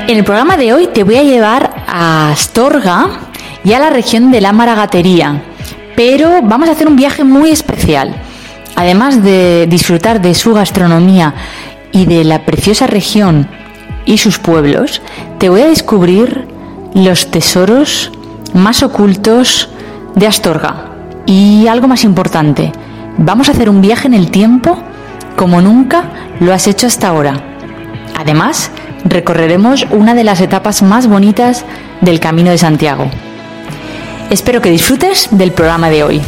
En el programa de hoy te voy a llevar a Astorga y a la región de la Maragatería, pero vamos a hacer un viaje muy especial. Además de disfrutar de su gastronomía y de la preciosa región y sus pueblos, te voy a descubrir los tesoros más ocultos de Astorga. Y algo más importante, vamos a hacer un viaje en el tiempo como nunca lo has hecho hasta ahora. Además, recorreremos una de las etapas más bonitas del Camino de Santiago. Espero que disfrutes del programa de hoy.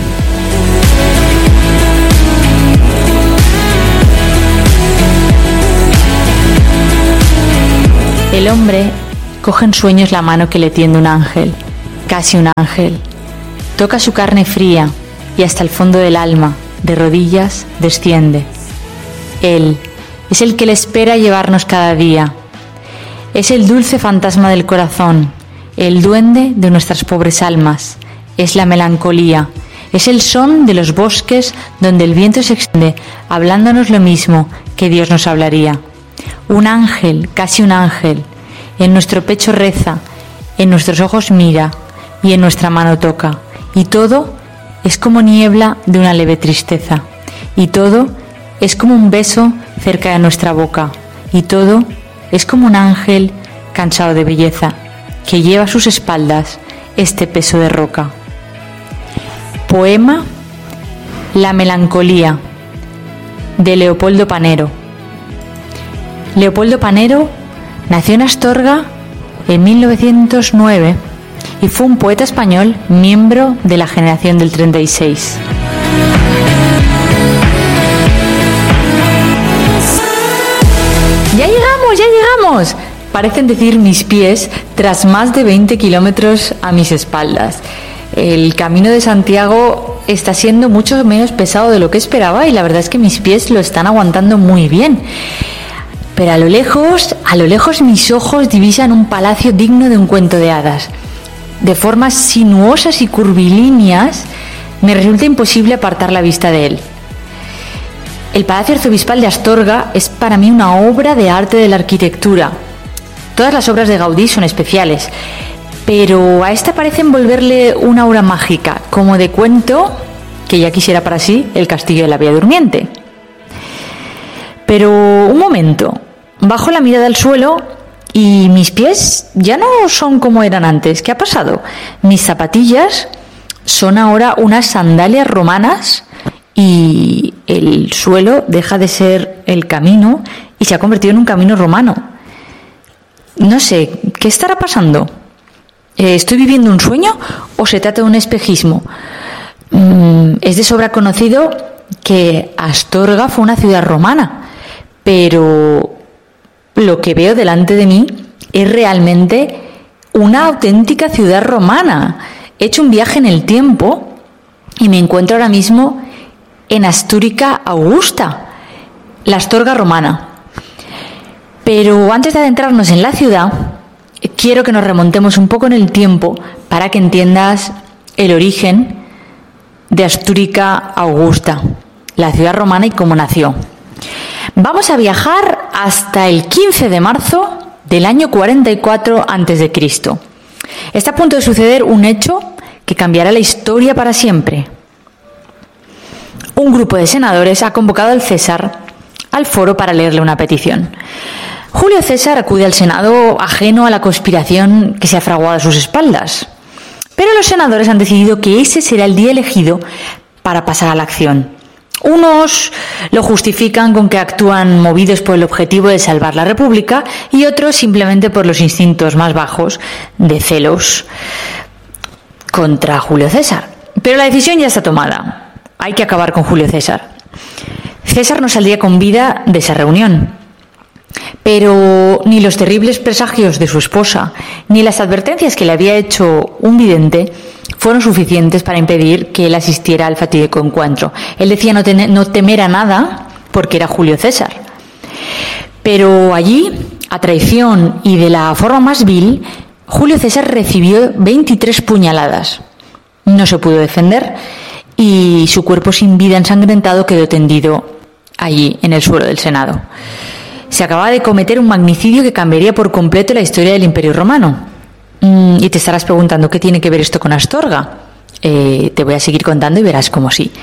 El hombre coge en sueños la mano que le tiende un ángel, casi un ángel. Toca su carne fría y hasta el fondo del alma, de rodillas, desciende. Él es el que le espera llevarnos cada día. Es el dulce fantasma del corazón, el duende de nuestras pobres almas. Es la melancolía, es el son de los bosques donde el viento se extiende, hablándonos lo mismo que Dios nos hablaría. Un ángel, casi un ángel, en nuestro pecho reza, en nuestros ojos mira y en nuestra mano toca. Y todo es como niebla de una leve tristeza. Y todo es como un beso cerca de nuestra boca. Y todo es como un ángel cansado de belleza, que lleva a sus espaldas este peso de roca. Poema La melancolía, de Leopoldo Panero. Leopoldo Panero nació en Astorga en 1909 y fue un poeta español miembro de la generación del 36. ¡Ya llegamos! Parecen decir mis pies tras más de 20 kilómetros a mis espaldas. El Camino de Santiago está siendo mucho menos pesado de lo que esperaba y la verdad es que mis pies lo están aguantando muy bien. Pero a lo lejos mis ojos divisan un palacio digno de un cuento de hadas. De formas sinuosas y curvilíneas me resulta imposible apartar la vista de él. El Palacio Arzobispal de Astorga es para mí una obra de arte de la arquitectura. Todas las obras de Gaudí son especiales, pero a esta parece envolverle una aura mágica, como de cuento que ya quisiera para sí el castillo de la Bella Durmiente. Pero un momento, bajo la mirada al suelo y mis pies ya no son como eran antes. ¿Qué ha pasado? Mis zapatillas son ahora unas sandalias romanas y el suelo deja de ser el camino y se ha convertido en un camino romano. No sé, ¿qué estará pasando? ¿Estoy viviendo un sueño o se trata de un espejismo? Es de sobra conocido que Astorga fue una ciudad romana, pero lo que veo delante de mí es realmente una auténtica ciudad romana. He hecho un viaje en el tiempo y me encuentro ahora mismo en Astúrica Augusta, la Astorga romana. Pero antes de adentrarnos en la ciudad, quiero que nos remontemos un poco en el tiempo para que entiendas el origen de Astúrica Augusta, la ciudad romana y cómo nació. Vamos a viajar hasta el 15 de marzo del año 44 a.C. Está a punto de suceder un hecho que cambiará la historia para siempre. Un grupo de senadores ha convocado al César al foro para leerle una petición. Julio César acude al Senado ajeno a la conspiración que se ha fraguado a sus espaldas. Pero los senadores han decidido que ese será el día elegido para pasar a la acción. Unos lo justifican con que actúan movidos por el objetivo de salvar la República y otros simplemente por los instintos más bajos de celos contra Julio César. Pero la decisión ya está tomada. Hay que acabar con Julio César. César no saldría con vida de esa reunión. Pero ni los terribles presagios de su esposa, ni las advertencias que le había hecho un vidente fueron suficientes para impedir que él asistiera al fatídico encuentro. Él decía no temer a nada porque era Julio César. Pero allí, a traición y de la forma más vil, Julio César recibió 23 puñaladas. No se pudo defender y su cuerpo sin vida ensangrentado quedó tendido allí en el suelo del Senado. se acababa de cometer un magnicidio que cambiaría por completo la historia del Imperio Romano. Y te estarás preguntando, ¿qué tiene que ver esto con Astorga? Te voy a seguir contando y verás cómo sí.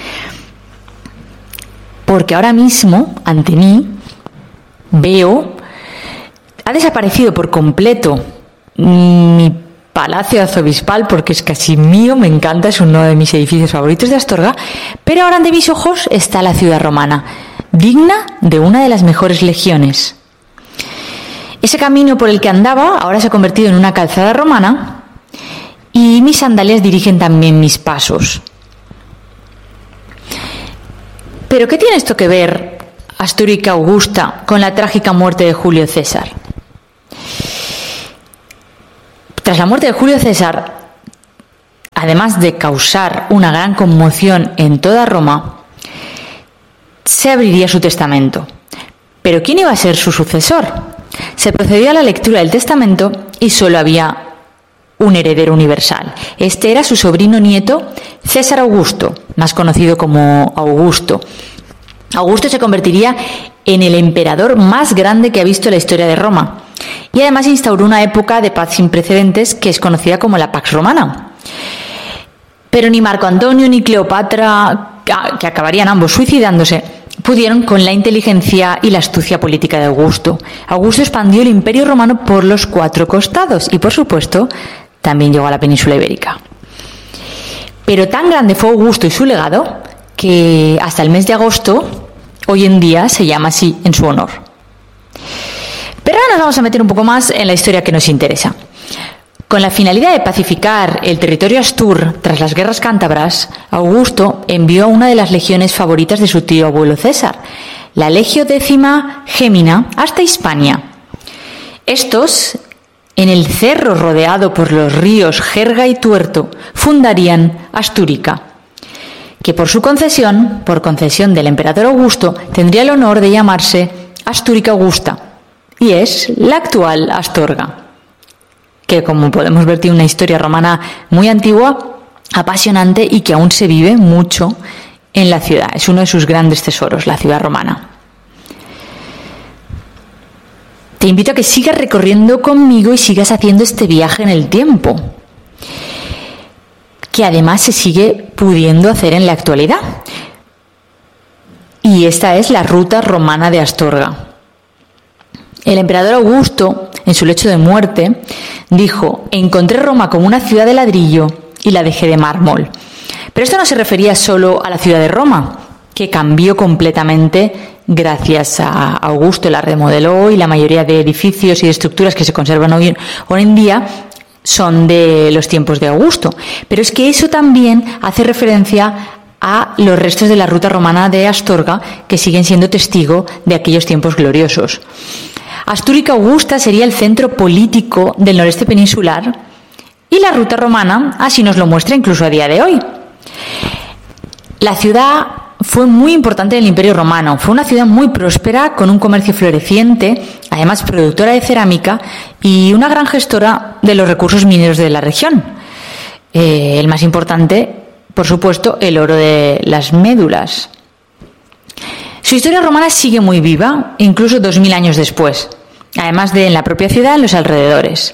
Porque ahora mismo, ante mí, veo, ha desaparecido por completo mi Palacio Arzobispal, porque es casi mío, me encanta, es uno de mis edificios favoritos de Astorga, pero ahora ante mis ojos está la ciudad romana, digna de una de las mejores legiones. Ese camino por el que andaba ahora se ha convertido en una calzada romana y mis sandalias dirigen también mis pasos. ¿Pero qué tiene esto que ver, Astúrica Augusta, con la trágica muerte de Julio César? Tras la muerte de Julio César, además de causar una gran conmoción en toda Roma, se abriría su testamento. ¿Pero quién iba a ser su sucesor? Se procedió a la lectura del testamento y solo había un heredero universal. Este era su sobrino nieto, César Augusto, más conocido como Augusto. Augusto se convertiría en el emperador más grande que ha visto la historia de Roma. Y además instauró una época de paz sin precedentes que es conocida como la Pax Romana. Pero ni Marco Antonio ni Cleopatra, que acabarían ambos suicidándose, pudieron con la inteligencia y la astucia política de Augusto. Augusto expandió el Imperio Romano por los 4 costados y, por supuesto, también llegó a la península ibérica. Pero tan grande fue Augusto y su legado que hasta el mes de agosto, hoy en día, se llama así en su honor. Pero ahora nos vamos a meter un poco más en la historia que nos interesa. Con la finalidad de pacificar el territorio astur tras las guerras cántabras, Augusto envió una de las legiones favoritas de su tío abuelo César, la Legio Décima Gémina, hasta Hispania. Estos, en el cerro rodeado por los ríos Jerga y Tuerto, fundarían Astúrica, que por concesión del emperador Augusto, tendría el honor de llamarse Astúrica Augusta, y es la actual Astorga, que, como podemos ver, tiene una historia romana muy antigua, apasionante y que aún se vive mucho en la ciudad. Es uno de sus grandes tesoros, la ciudad romana. Te invito a que sigas recorriendo conmigo y sigas haciendo este viaje en el tiempo, que además se sigue pudiendo hacer en la actualidad. Y esta es la ruta romana de Astorga. El emperador Augusto, en su lecho de muerte, dijo: encontré Roma como una ciudad de ladrillo y la dejé de mármol. Pero esto no se refería solo a la ciudad de Roma, que cambió completamente gracias a Augusto, la remodeló y la mayoría de edificios y de estructuras que se conservan hoy en día son de los tiempos de Augusto. Pero es que eso también hace referencia a los restos de la ruta romana de Astorga, que siguen siendo testigo de aquellos tiempos gloriosos. Astúrica Augusta sería el centro político del noreste peninsular y la ruta romana así nos lo muestra incluso a día de hoy. La ciudad fue muy importante en el Imperio Romano, fue una ciudad muy próspera con un comercio floreciente, además productora de cerámica y una gran gestora de los recursos mineros de la región. El más importante, por supuesto, el oro de las médulas. Su historia romana sigue muy viva, incluso 2000 años después, además de en la propia ciudad, en los alrededores.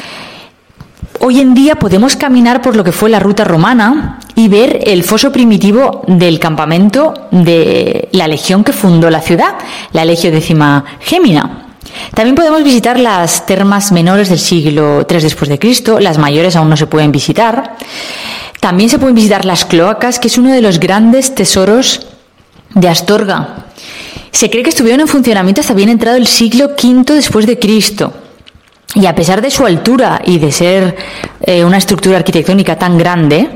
Hoy en día podemos caminar por lo que fue la ruta romana y ver el foso primitivo del campamento de la legión que fundó la ciudad, la Legio Décima Gémina. También podemos visitar las termas menores del siglo III después de Cristo, las mayores aún no se pueden visitar. También se pueden visitar las cloacas, que es uno de los grandes tesoros de Astorga. Se cree que estuvieron en funcionamiento hasta bien entrado el siglo V después de Cristo. Y a pesar de su altura y de ser una estructura arquitectónica tan grande,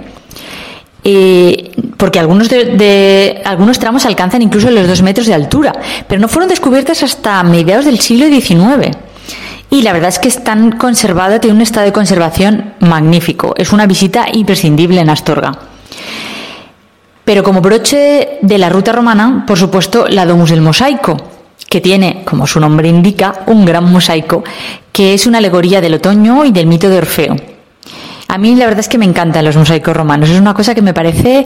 porque algunos tramos alcanzan incluso los 2 metros de altura, pero no fueron descubiertas hasta mediados del siglo XIX. Y la verdad es que están conservadas, tienen un estado de conservación magnífico. Es una visita imprescindible en Astorga. Pero como broche de la ruta romana, por supuesto, la Domus del Mosaico, que tiene, como su nombre indica, un gran mosaico, que es una alegoría del otoño y del mito de Orfeo. A mí la verdad es que me encantan los mosaicos romanos, es una cosa que me parece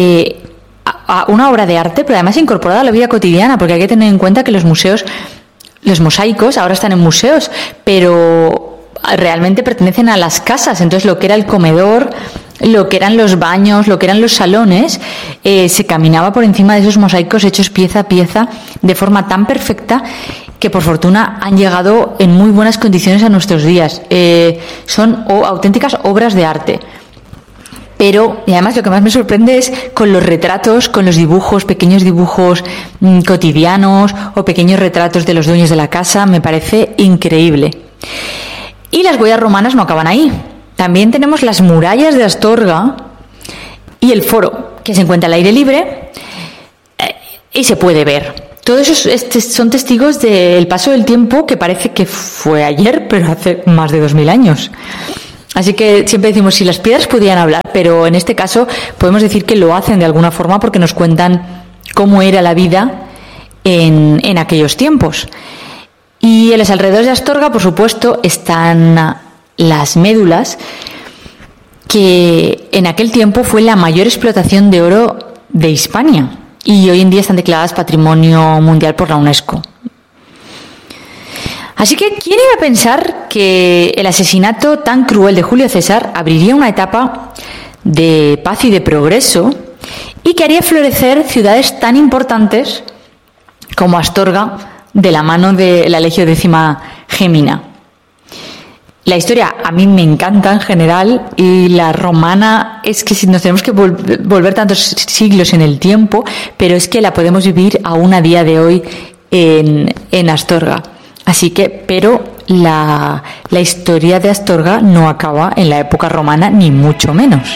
una obra de arte, pero además incorporada a la vida cotidiana, porque hay que tener en cuenta que los museos los mosaicos ahora están en museos, pero realmente pertenecen a las casas. Entonces, lo que era el comedor, lo que eran los baños, lo que eran los salones, se caminaba por encima de esos mosaicos hechos pieza a pieza de forma tan perfecta que por fortuna han llegado en muy buenas condiciones a nuestros días. Son auténticas obras de arte. Pero, y además lo que más me sorprende es con los retratos, con los dibujos, pequeños dibujos cotidianos o pequeños retratos de los dueños de la casa. Me parece increíble. Y las huellas romanas no acaban ahí. También tenemos las murallas de Astorga y el foro, que se encuentra al aire libre y se puede ver. Todos esos son testigos del paso del tiempo, que parece que fue ayer, pero hace más de 2000 años. Así que siempre decimos si las piedras podían hablar, pero en este caso podemos decir que lo hacen de alguna forma porque nos cuentan cómo era la vida en aquellos tiempos. Y en los alrededores de Astorga, por supuesto, están las médulas, que en aquel tiempo fue la mayor explotación de oro de Hispania y hoy en día están declaradas Patrimonio Mundial por la UNESCO. Así que, ¿quién iba a pensar que el asesinato tan cruel de Julio César abriría una etapa de paz y de progreso y que haría florecer ciudades tan importantes como Astorga de la mano de la Legio Décima Gemina? La historia a mí me encanta en general, y la romana es que nos tenemos que volver tantos siglos en el tiempo, pero es que la podemos vivir aún a día de hoy en Astorga. Así que, pero la historia de Astorga no acaba en la época romana, ni mucho menos.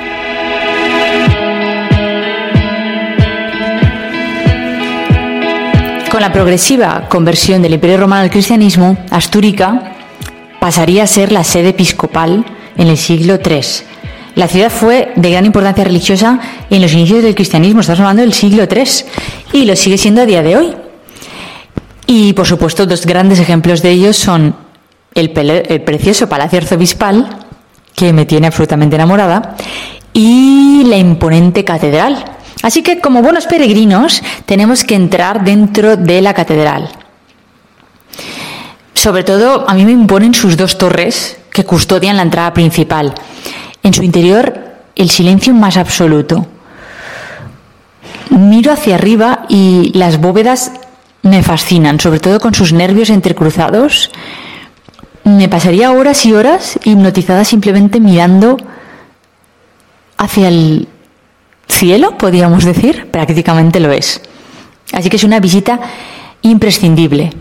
Con la progresiva conversión del Imperio Romano al cristianismo, Astúrica pasaría a ser la sede episcopal en el siglo III. La ciudad fue de gran importancia religiosa en los inicios del cristianismo, estamos hablando del siglo III, y lo sigue siendo a día de hoy. Y, por supuesto, dos grandes ejemplos de ellos son el precioso Palacio Arzobispal, que me tiene absolutamente enamorada, y la imponente catedral. Así que, como buenos peregrinos, tenemos que entrar dentro de la catedral. Sobre todo, a mí me imponen sus dos torres que custodian la entrada principal. En su interior, el silencio más absoluto. Miro hacia arriba y las bóvedas me fascinan, sobre todo con sus nervios entrecruzados. Me pasaría horas y horas hipnotizada simplemente mirando hacia el cielo, podríamos decir. Prácticamente lo es. Así que es una visita imprescindible.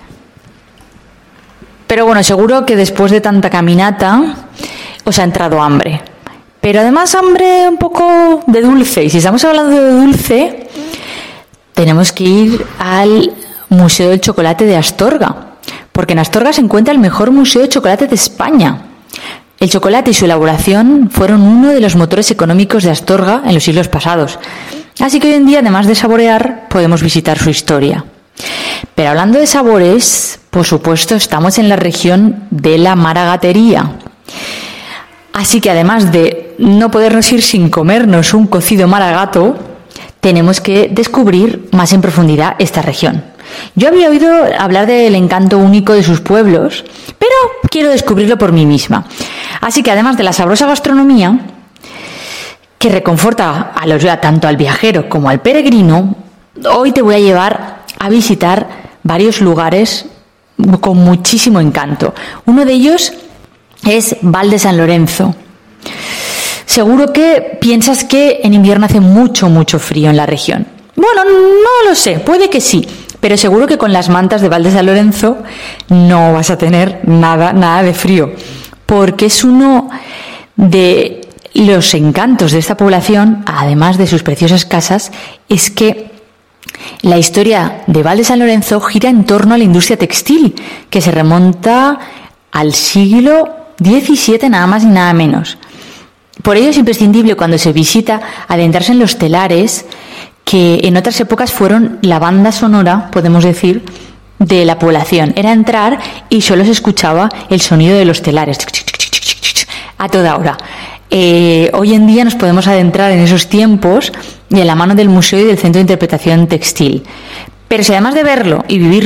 Pero bueno, seguro que después de tanta caminata os ha entrado hambre. Pero además hambre un poco de dulce. Y si estamos hablando de dulce, tenemos que ir al Museo del Chocolate de Astorga. Porque en Astorga se encuentra el mejor museo de chocolate de España. El chocolate y su elaboración fueron uno de los motores económicos de Astorga en los siglos pasados. Así que hoy en día, además de saborear, podemos visitar su historia. Pero hablando de sabores, por supuesto, estamos en la región de la maragatería. Así que además de no podernos ir sin comernos un cocido maragato, tenemos que descubrir más en profundidad esta región. Yo había oído hablar del encanto único de sus pueblos, pero quiero descubrirlo por mí misma. Así que además de la sabrosa gastronomía, que reconforta tanto al viajero como al peregrino, hoy te voy a llevar a visitar varios lugares con muchísimo encanto. Uno de ellos es Val de San Lorenzo. Seguro que piensas que en invierno hace mucho frío en la región. Bueno, no lo sé, puede que sí, pero seguro que con las mantas de Val de San Lorenzo no vas a tener nada de frío, porque es uno de los encantos de esta población, además de sus preciosas casas, es que la historia de Val de San Lorenzo gira en torno a la industria textil, que se remonta al siglo XVII, nada más y nada menos. Por ello es imprescindible, cuando se visita, adentrarse en los telares, que en otras épocas fueron la banda sonora, podemos decir, de la población. Era entrar y solo se escuchaba el sonido de los telares a toda hora. Hoy en día nos podemos adentrar en esos tiempos de la mano del museo y del Centro de Interpretación Textil. Pero si además de verlo y vivirlo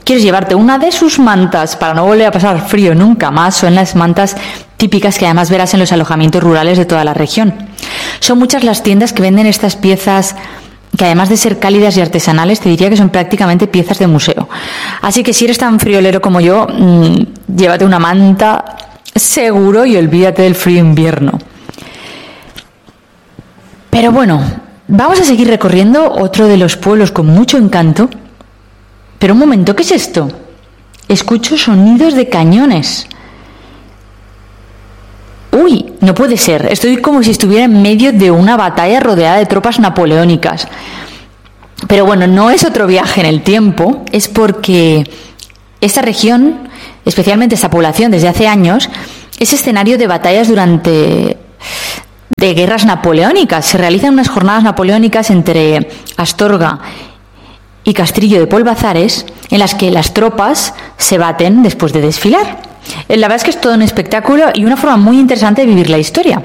quieres llevarte una de sus mantas para no volver a pasar frío nunca más, son las mantas típicas que además verás en los alojamientos rurales de toda la región. Son muchas las tiendas que venden estas piezas que además de ser cálidas y artesanales, te diría que son prácticamente piezas de museo. Así que si eres tan friolero como yo, llévate una manta seguro y olvídate del frío invierno. Pero bueno, vamos a seguir recorriendo otro de los pueblos con mucho encanto. Pero un momento, ¿qué es esto? Escucho sonidos de cañones. Uy, no puede ser. Estoy como si estuviera en medio de una batalla rodeada de tropas napoleónicas. Pero bueno, no es otro viaje en el tiempo, es porque esta región, especialmente esta población desde hace años, es escenario de batallas de guerras napoleónicas. Se realizan unas jornadas napoleónicas entre Astorga y Castrillo de Polvazares, en las que las tropas se baten después de desfilar. La verdad es que es todo un espectáculo y una forma muy interesante de vivir la historia.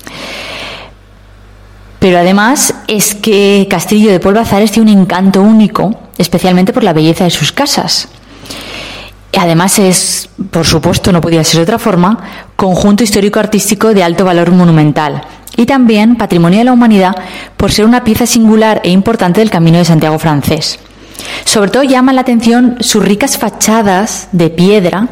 Pero además es que Castrillo de Polvazares tiene un encanto único, especialmente por la belleza de sus casas. Además es, por supuesto, no podía ser de otra forma, conjunto histórico-artístico de alto valor monumental y también patrimonio de la humanidad por ser una pieza singular e importante del Camino de Santiago francés. Sobre todo llaman la atención sus ricas fachadas de piedra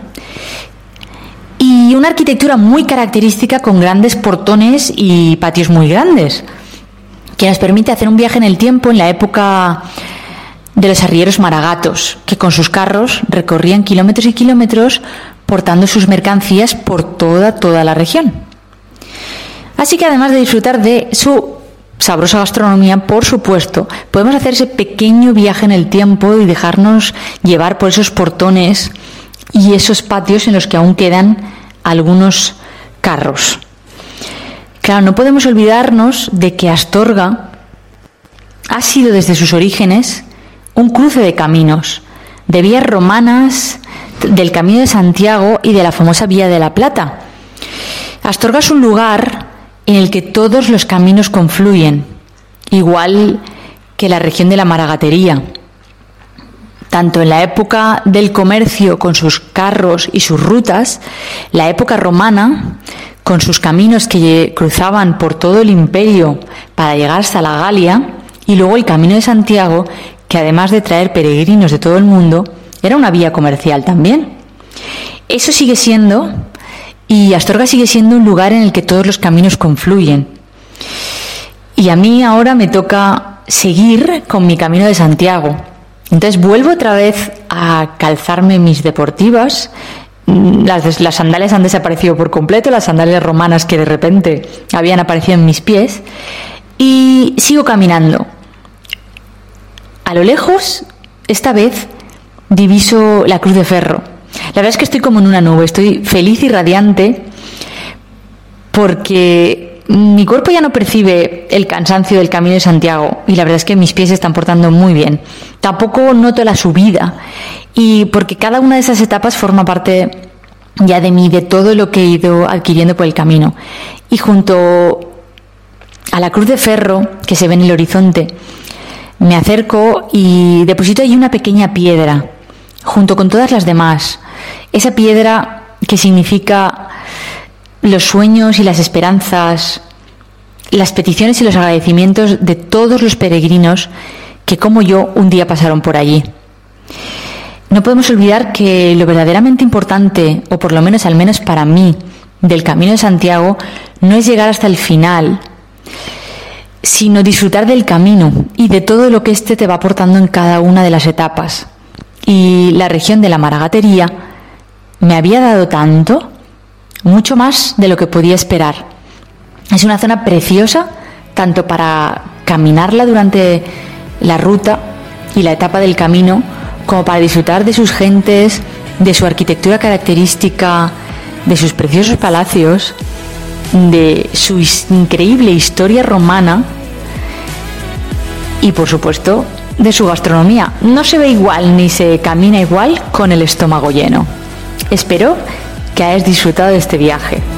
y una arquitectura muy característica con grandes portones y patios muy grandes, que nos permite hacer un viaje en el tiempo en la época de los arrieros maragatos, que con sus carros recorrían kilómetros y kilómetros portando sus mercancías por toda la región. Así que además de disfrutar de su sabrosa gastronomía, por supuesto, podemos hacer ese pequeño viaje en el tiempo y dejarnos llevar por esos portones y esos patios en los que aún quedan algunos carros. Claro, no podemos olvidarnos de que Astorga ha sido desde sus orígenes un cruce de caminos, de vías romanas, del Camino de Santiago y de la famosa Vía de la Plata. Astorga es un lugar en el que todos los caminos confluyen, igual que la región de la Maragatería. Tanto en la época del comercio con sus carros y sus rutas, la época romana con sus caminos que cruzaban por todo el imperio para llegar hasta la Galia, y luego el Camino de Santiago, que además de traer peregrinos de todo el mundo, era una vía comercial también. Eso sigue siendo, y Astorga sigue siendo un lugar en el que todos los caminos confluyen. Y a mí ahora me toca seguir con mi Camino de Santiago. Entonces vuelvo otra vez a calzarme mis deportivas. Las sandalias han desaparecido por completo, las sandalias romanas que de repente habían aparecido en mis pies, y sigo caminando. A lo lejos, esta vez, diviso la Cruz de Ferro. La verdad es que estoy como en una nube, estoy feliz y radiante porque mi cuerpo ya no percibe el cansancio del Camino de Santiago y la verdad es que mis pies se están portando muy bien. Tampoco noto la subida, y porque cada una de esas etapas forma parte ya de mí, de todo lo que he ido adquiriendo por el camino. Y junto a la Cruz de Ferro que se ve en el horizonte, me acerco y deposito allí una pequeña piedra junto con todas las demás. Esa piedra que significa los sueños y las esperanzas, las peticiones y los agradecimientos de todos los peregrinos que, como yo, un día pasaron por allí. No podemos olvidar que lo verdaderamente importante, o por lo menos al menos para mí, del Camino de Santiago, no es llegar hasta el final, sino disfrutar del camino y de todo lo que éste te va aportando en cada una de las etapas. Y la región de la Maragatería me había dado tanto, mucho más de lo que podía esperar. Es una zona preciosa, tanto para caminarla durante la ruta y la etapa del camino, como para disfrutar de sus gentes, de su arquitectura característica, de sus preciosos palacios, de su increíble historia romana y, por supuesto, de su gastronomía. No se ve igual ni se camina igual con el estómago lleno. Espero que hayas disfrutado de este viaje.